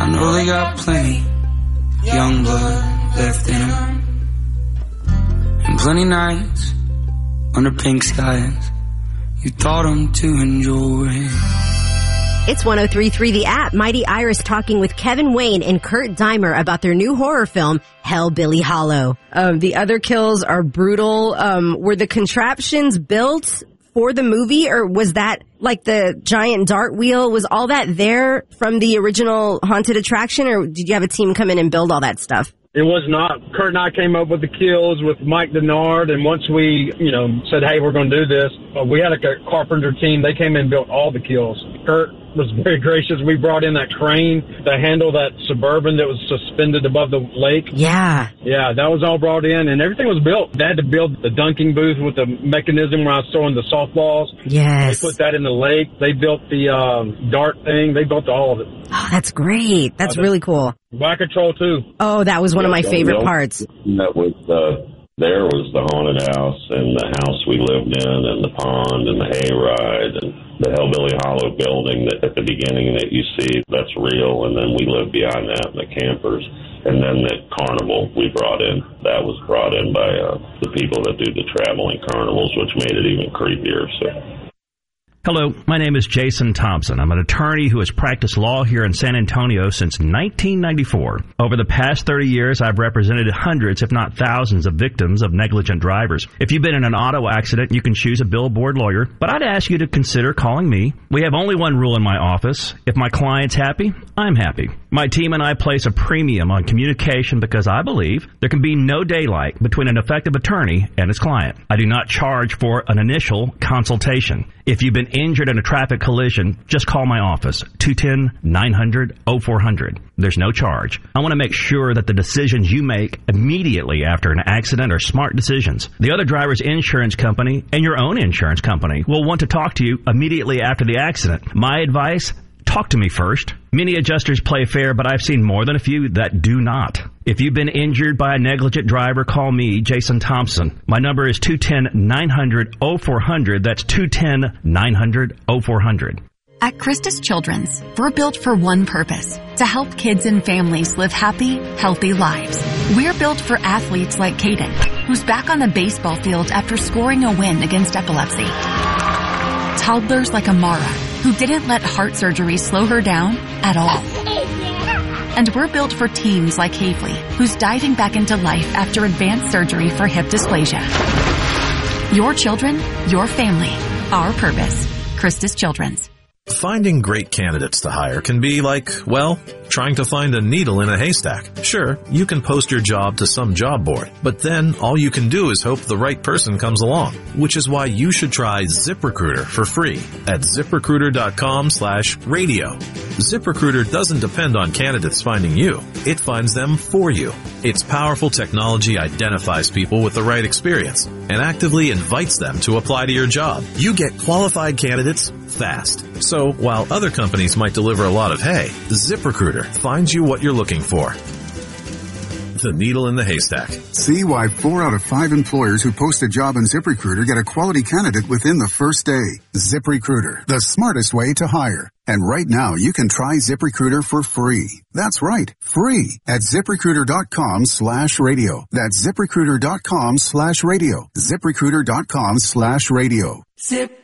I know they got plenty young blood left in them, and plenty nights under pink skies you taught them to enjoy. It's 103.3 The App. Mighty Iris talking with Kevin Wayne and Kurt Deimer about their new horror film, Hellbilly Hollow. The other kills are brutal. Were the contraptions built for the movie, or was that like the giant dart wheel? Was all that there from the original haunted attraction, or did you have a team come in and build all that stuff? It was not. Kurt and I came up with the kills with Mike Denard, and once we, said, hey, we're going to do this, we had a carpenter team. They came in and built all the kills. Kurt was very gracious. We brought in that crane to handle that Suburban that was suspended above the lake. Yeah. Yeah, that was all brought in, and everything was built. They had to build the dunking booth with the mechanism where I was throwing the softballs. Yes. They put that in the lake. They built the dart thing. They built all of it. Oh, that's great. That's really cool. Black Control, too. Oh, that was one of my favorite parts. That was there was the haunted house and the house we lived in and the pond and the hayride and the Hellbilly Hollow building that at the beginning that you see, that's real. And then we lived behind that in the campers. And then the carnival we brought in, that was brought in by the people that do the traveling carnivals, which made it even creepier. So. Hello, my name is Jason Thompson. I'm an attorney who has practiced law here in San Antonio since 1994. Over the past 30 years, I've represented hundreds, if not thousands, of victims of negligent drivers. If you've been in an auto accident, you can choose a billboard lawyer, but I'd ask you to consider calling me. We have only one rule in my office. If my client's happy, I'm happy. My team and I place a premium on communication because I believe there can be no daylight between an effective attorney and his client. I do not charge for an initial consultation. If you've been injured in a traffic collision, just call my office, 210-900-0400. There's no charge. I want to make sure that the decisions you make immediately after an accident are smart decisions. The other driver's insurance company and your own insurance company will want to talk to you immediately after the accident. My advice, talk to me first. Many adjusters play fair, but I've seen more than a few that do not. If you've been injured by a negligent driver, call me, Jason Thompson. My number is 210-900-0400. That's 210-900-0400. At Christus Children's, we're built for one purpose, to help kids and families live happy, healthy lives. We're built for athletes like Caden, who's back on the baseball field after scoring a win against epilepsy. Toddlers like Amara, who didn't let heart surgery slow her down at all. And we're built for teens like Havely, who's diving back into life after advanced surgery for hip dysplasia. Your children, your family, our purpose. Christus Children's. Finding great candidates to hire can be like, well, trying to find a needle in a haystack. Sure, you can post your job to some job board, but then all you can do is hope the right person comes along, which is why you should try ZipRecruiter for free at ZipRecruiter.com/radio. ZipRecruiter doesn't depend on candidates finding you. It finds them for you. Its powerful technology identifies people with the right experience and actively invites them to apply to your job. You get qualified candidates fast. So while other companies might deliver a lot of hay, ZipRecruiter finds you what you're looking for. The needle in the haystack. See why 4 out of 5 employers who post a job in ZipRecruiter get a quality candidate within the first day. ZipRecruiter, the smartest way to hire. And right now, you can try ZipRecruiter for free. That's right, free at ZipRecruiter.com/radio. That's ZipRecruiter.com/radio. ZipRecruiter.com/radio. Zip.